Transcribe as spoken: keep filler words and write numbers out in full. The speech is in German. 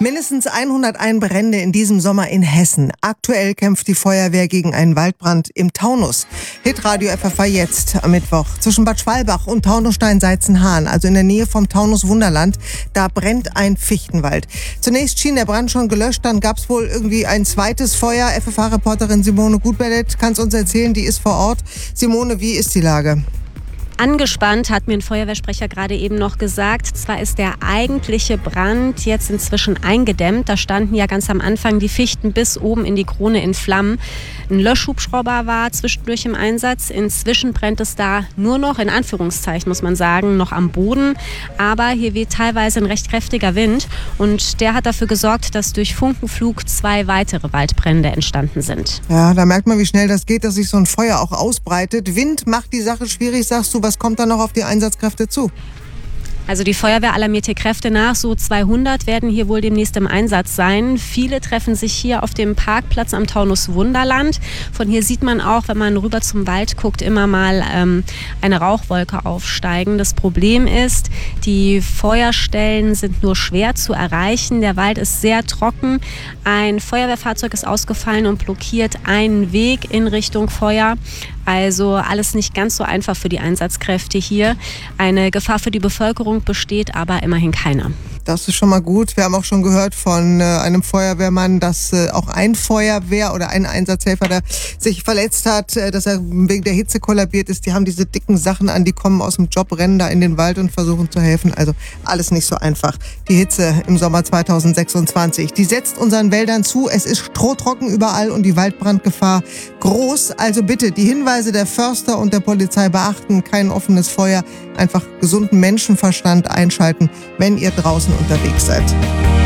Mindestens hunderteins Brände in diesem Sommer in Hessen. Aktuell kämpft die Feuerwehr gegen einen Waldbrand im Taunus. Hitradio F F A jetzt am Mittwoch. Zwischen Bad Schwalbach und Taunusstein-Seizenhahn, also in der Nähe vom Taunus Wunderland, da brennt ein Fichtenwald. Zunächst schien der Brand schon gelöscht, dann gab es wohl irgendwie ein zweites Feuer. F F A-Reporterin Simone Gutbellet kann es uns erzählen, die ist vor Ort. Simone, wie ist die Lage? Angespannt, hat mir ein Feuerwehrsprecher gerade eben noch gesagt. Zwar ist der eigentliche Brand jetzt inzwischen eingedämmt. Da standen ja ganz am Anfang die Fichten bis oben in die Krone in Flammen. Ein Löschhubschrauber war zwischendurch im Einsatz. Inzwischen brennt es da nur noch, in Anführungszeichen muss man sagen, noch am Boden. Aber hier weht teilweise ein recht kräftiger Wind. Und der hat dafür gesorgt, dass durch Funkenflug zwei weitere Waldbrände entstanden sind. Ja, da merkt man, wie schnell das geht, dass sich so ein Feuer auch ausbreitet. Wind macht die Sache schwierig, sagst du. Was kommt da noch auf die Einsatzkräfte zu? Also die Feuerwehr alarmiert hier Kräfte nach. So zweihundert werden hier wohl demnächst im Einsatz sein. Viele treffen sich hier auf dem Parkplatz am Taunus Wunderland. Von hier sieht man auch, wenn man rüber zum Wald guckt, immer mal ähm, eine Rauchwolke aufsteigen. Das Problem ist, die Feuerstellen sind nur schwer zu erreichen. Der Wald ist sehr trocken. Ein Feuerwehrfahrzeug ist ausgefallen und blockiert einen Weg in Richtung Feuer. Also alles nicht ganz so einfach für die Einsatzkräfte hier. Eine Gefahr für die Bevölkerung besteht aber immerhin keine. Das ist schon mal gut. Wir haben auch schon gehört von äh, einem Feuerwehrmann, dass äh, auch ein Feuerwehr oder ein Einsatzhelfer da sich verletzt hat, äh, dass er wegen der Hitze kollabiert ist. Die haben diese dicken Sachen an, die kommen aus dem Job, rennen da in den Wald und versuchen zu helfen. Also alles nicht so einfach. Die Hitze im Sommer zweitausendsechsundzwanzig, die setzt unseren Wäldern zu. Es ist strohtrocken überall und die Waldbrandgefahr groß. Also bitte die Hinweise der Förster und der Polizei beachten. Kein offenes Feuer, einfach gesunden Menschenverstand einschalten, wenn ihr draußen unterwegs seid.